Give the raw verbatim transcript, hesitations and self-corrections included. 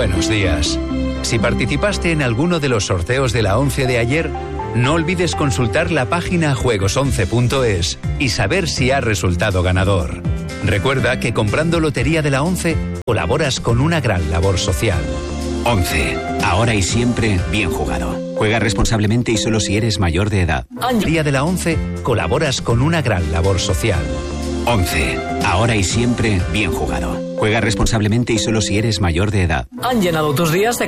Buenos días. Si participaste en alguno de los sorteos de la once de ayer, no olvides consultar la página juegos once punto es y saber si has resultado ganador. Recuerda que comprando Lotería de la once colaboras con una gran labor social. once. Ahora y siempre, bien jugado. Juega responsablemente y solo si eres mayor de edad. Lotería de la once colaboras con una gran labor social. once. Ahora y siempre, bien jugado. Juega responsablemente y solo si eres mayor de edad. Han llenado tus días de